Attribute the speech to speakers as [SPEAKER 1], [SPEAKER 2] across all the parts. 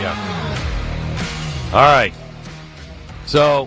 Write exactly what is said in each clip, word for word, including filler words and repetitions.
[SPEAKER 1] Yeah. All right. So,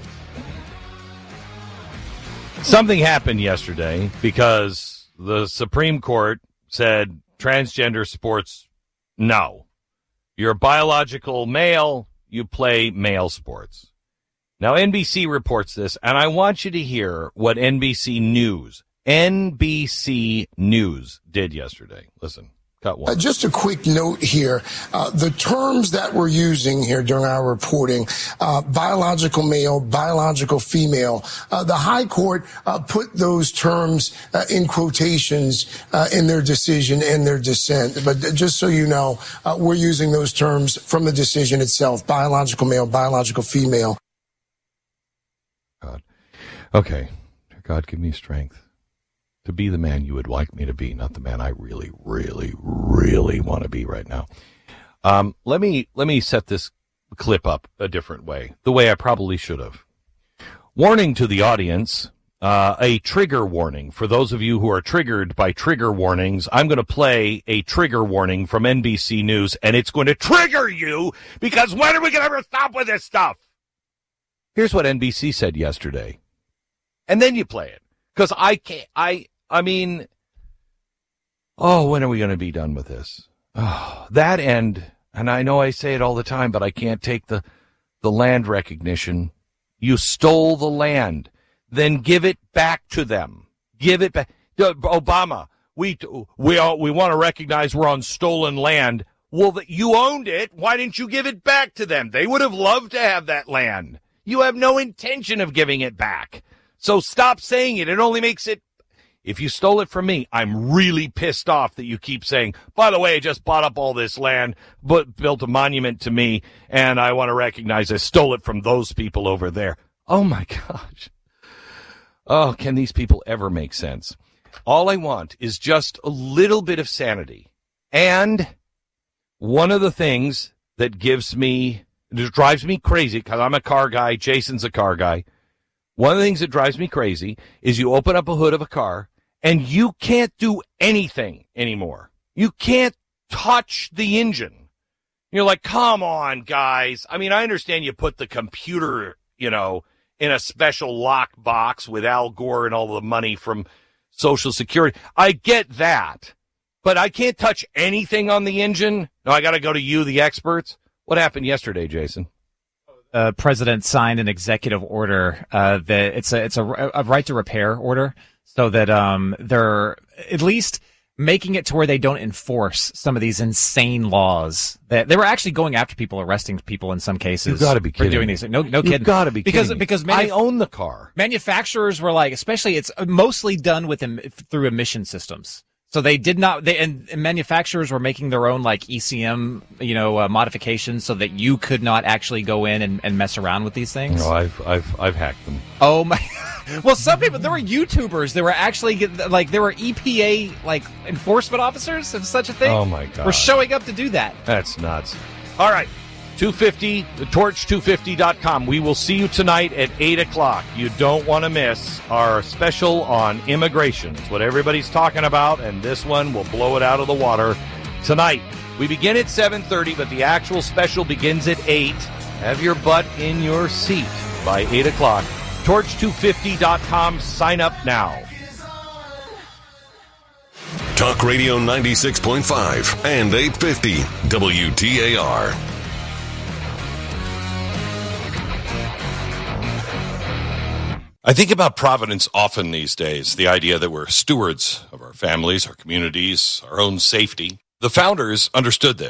[SPEAKER 1] something happened yesterday because the Supreme Court said transgender sports, no. You're a biological male, you play male sports. Now, N B C reports this, and I want you to hear what N B C News, N B C News did yesterday. Listen.
[SPEAKER 2] Uh, just a quick note here. Uh, the terms that we're using here during our reporting, uh, biological male, biological female, uh, the High Court uh, put those terms uh, in quotations uh, in their decision and their dissent. But just so you know, uh, we're using those terms from the decision itself, biological male, biological female.
[SPEAKER 1] God. Okay. God, give me strength to be the man you would like me to be, not the man I really, really, really want to be right now. Um, let me let me set this clip up a different way, the way I probably should have. Warning to the audience, uh, a trigger warning. For those of you who are triggered by trigger warnings, I'm going to play a trigger warning from N B C News, and it's going to trigger you, because when are we going to ever stop with this stuff? Here's what N B C said yesterday, and then you play it, because I can't, I... I mean, oh, when are we going to be done with this? Oh, that end, and I know I say it all the time, but I can't take the, the land recognition. You stole the land. Then give it back to them. Give it back. Obama, we we all, we want to recognize we're on stolen land. Well, you owned it. Why didn't you give it back to them? They would have loved to have that land. You have no intention of giving it back. So stop saying it. It only makes it. If you stole it from me, I'm really pissed off that you keep saying, by the way, I just bought up all this land, but built a monument to me, and I want to recognize I stole it from those people over there. Oh, my gosh. Oh, can these people ever make sense? All I want is just a little bit of sanity. And one of the things that gives me, that drives me crazy, because I'm a car guy, Jason's a car guy. One of the things that drives me crazy is you open up a hood of a car, and you can't do anything anymore. You can't touch the engine. You're like, come on, guys. I mean, I understand you put the computer, you know, in a special lock box with Al Gore and all the money from Social Security. I get that. But I can't touch anything on the engine. No, I got to go to you, the experts. What happened yesterday, Jason?
[SPEAKER 3] Uh, president signed an executive order uh, that it's a it's a, a right to repair order, so that um they're at least making it to where they don't enforce some of these insane laws. That they were actually going after people, arresting people in some cases.
[SPEAKER 1] You've got to be kidding
[SPEAKER 3] for doing
[SPEAKER 1] me.
[SPEAKER 3] these. No, no
[SPEAKER 1] You've
[SPEAKER 3] kidding.
[SPEAKER 1] got to be
[SPEAKER 3] because
[SPEAKER 1] kidding
[SPEAKER 3] because
[SPEAKER 1] me.
[SPEAKER 3] manuf-
[SPEAKER 1] I own the car.
[SPEAKER 3] Manufacturers were like, especially it's mostly done with em- through emission systems. So they did not, they, and, and manufacturers were making their own like E C M, you know, uh, modifications so that you could not actually go in and, and mess around with these things.
[SPEAKER 1] No, I've, I've, I've hacked them.
[SPEAKER 3] Oh my! Well, some people, there were YouTubers, there were actually like there were E P A like enforcement officers, if such a thing.
[SPEAKER 1] Oh my God!
[SPEAKER 3] Were showing up to do that.
[SPEAKER 1] That's nuts. All right. two fifty, the torch two fifty dot com. We will see you tonight at eight o'clock. You don't want to miss our special on immigration. It's what everybody's talking about, and this one will blow it out of the water tonight. We begin at seven thirty, but the actual special begins at eight. Have your butt in your seat by eight o'clock. torch two fifty dot com. Sign up now.
[SPEAKER 4] Talk Radio ninety-six point five and eight fifty W T A R.
[SPEAKER 1] I think about Providence often these days, the idea that we're stewards of our families, our communities, our own safety. The founders understood this.